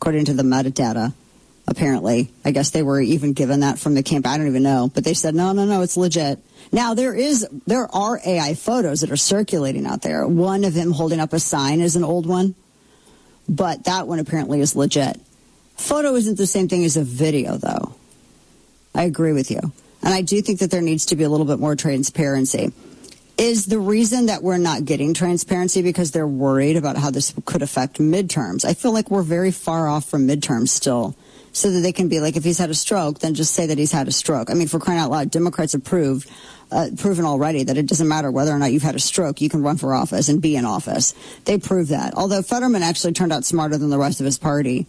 according to the metadata. Apparently, I guess they were even given that from the camp. I don't even know, but they said, no, it's legit. Now, there are AI photos that are circulating out there. One of him holding up a sign is an old one, but that one apparently is legit. Photo isn't the same thing as a video, though. I agree with you. And I do think that there needs to be a little bit more transparency. Is the reason that we're not getting transparency because they're worried about how this could affect midterms? I feel like we're very far off from midterms still. So that they can be like, if he's had a stroke, then just say that he's had a stroke. I mean, for crying out loud, Democrats have proven already that it doesn't matter whether or not you've had a stroke, you can run for office and be in office. They proved that. Although Fetterman actually turned out smarter than the rest of his party.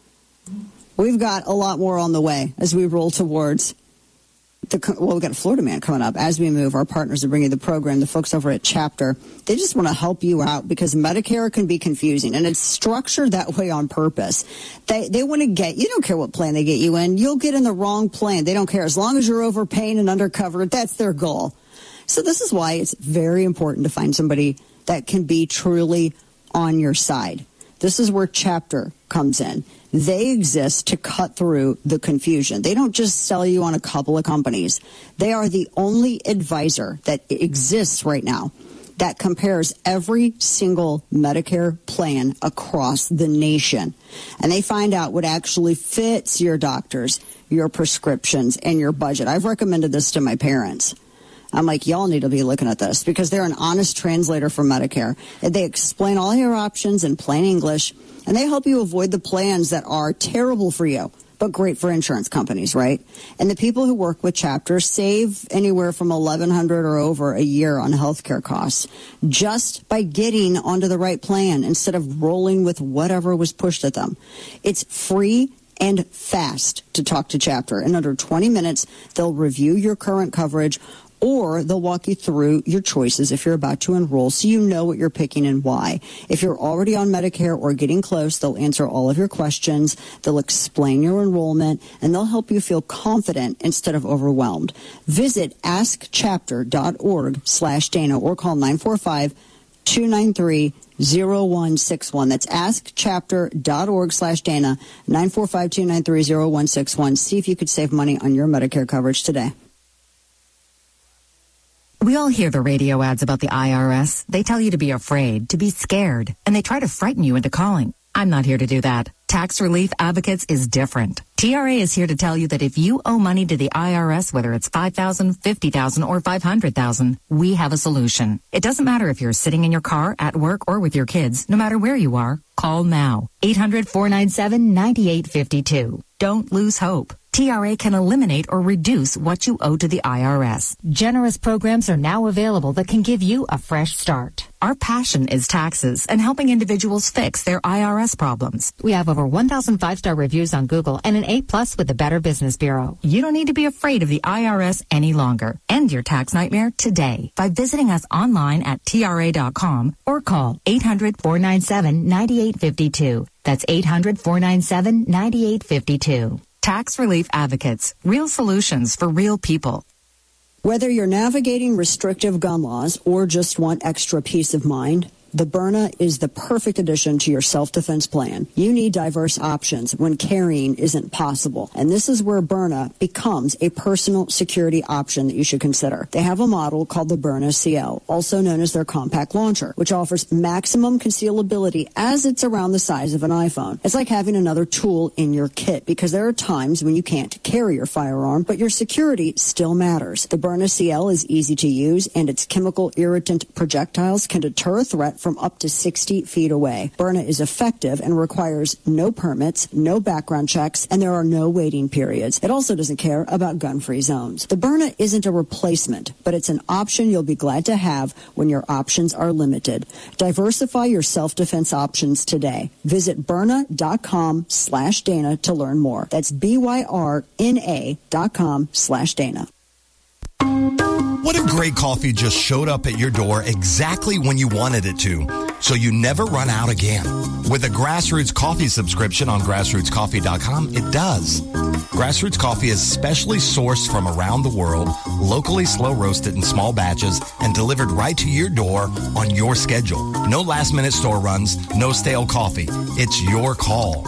We've got a lot more on the way as we roll towards we've got a Florida Man coming up. As we move, our partners are bringing the program, the folks over at Chapter. They just want to help you out because Medicare can be confusing, and it's structured that way on purpose. They want to you don't care what plan they get you in. You'll get in the wrong plan. They don't care. As long as you're overpaying and undercovered, that's their goal. So this is why it's very important to find somebody that can be truly on your side. This is where Chapter comes in. They exist to cut through the confusion. They don't just sell you on a couple of companies. They are the only advisor that exists right now that compares every single Medicare plan across the nation. And they find out what actually fits your doctors, your prescriptions, and your budget. I've recommended this to my parents. I'm like, y'all need to be looking at this because they're an honest translator for Medicare. They explain all your options in plain English, and they help you avoid the plans that are terrible for you, but great for insurance companies, right? And the people who work with Chapter save anywhere from $1,100 or over a year on healthcare costs just by getting onto the right plan instead of rolling with whatever was pushed at them. It's free and fast to talk to Chapter. In under 20 minutes, they'll review your current coverage, or they'll walk you through your choices if you're about to enroll so you know what you're picking and why. If you're already on Medicare or getting close, they'll answer all of your questions, they'll explain your enrollment, and they'll help you feel confident instead of overwhelmed. Visit askchapter.org/Dana or call 945-293-0161. That's askchapter.org/Dana, 945-293-0161. See if you could save money on your Medicare coverage today. We all hear the radio ads about the IRS. They tell you to be afraid, to be scared, and they try to frighten you into calling. I'm not here to do that. Tax Relief Advocates is different. TRA is here to tell you that if you owe money to the IRS, whether it's $5,000, $50,000, or $500,000, we have a solution. It doesn't matter if you're sitting in your car, at work, or with your kids. No matter where you are, call now. 800-497-9852. Don't lose hope. TRA can eliminate or reduce what you owe to the IRS. Generous programs are now available that can give you a fresh start. Our passion is taxes and helping individuals fix their IRS problems. We have over 1,000 5-star reviews on Google and an A+ with the Better Business Bureau. You don't need to be afraid of the IRS any longer. End your tax nightmare today by visiting us online at TRA.com or call 800-497-9852. That's 800-497-9852. Tax Relief Advocates. Real solutions for real people. Whether you're navigating restrictive gun laws or just want extra peace of mind, the Byrna is the perfect addition to your self-defense plan. You need diverse options when carrying isn't possible. And this is where Byrna becomes a personal security option that you should consider. They have a model called the Byrna CL, also known as their compact launcher, which offers maximum concealability as it's around the size of an iPhone. It's like having another tool in your kit because there are times when you can't carry your firearm, but your security still matters. The Byrna CL is easy to use, and its chemical irritant projectiles can deter a threat from up to 60 feet away. Byrna is effective and requires no permits, no background checks, and there are no waiting periods. It also doesn't care about gun-free zones. The Byrna isn't a replacement, but it's an option you'll be glad to have when your options are limited. Diversify your self-defense options today. Visit Byrna.com/Dana to learn more. That's BYRNA.com/Dana. What if great coffee just showed up at your door exactly when you wanted it to, so you never run out again? With a Grassroots Coffee subscription on grassrootscoffee.com, it does. Grassroots Coffee is specially sourced from around the world, locally slow roasted in small batches, and delivered right to your door on your schedule. No last-minute store runs, no stale coffee. It's your call.